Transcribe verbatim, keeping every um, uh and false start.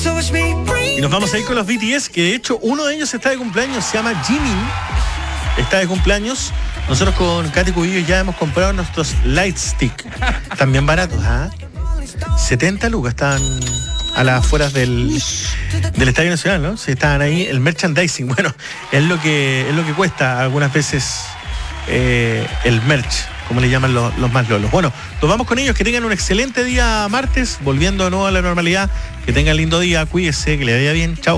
Y nos vamos a ir con los B T S, que de hecho uno de ellos está de cumpleaños, se llama Jimin. Está de cumpleaños. Nosotros con Katy Cubillo ya hemos comprado nuestros Light Stick. Están bien baratos, ¿ah? ¿eh? setenta lucas están a las afueras del, del Estadio Nacional, ¿no? Si estaban ahí, el merchandising, bueno, es lo que, es lo que cuesta algunas veces eh, el merch, como le llaman los, los más lolos. Bueno, nos vamos con ellos, que tengan un excelente día martes, volviendo de nuevo a la normalidad, que tengan lindo día, cuídese, que le vaya bien, chao.